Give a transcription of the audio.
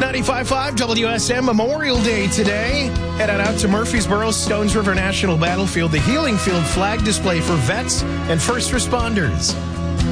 95.5 WSM Memorial Day today. Head on out to Murfreesboro Stones River National Battlefield, the Healing Field flag display for vets and first responders.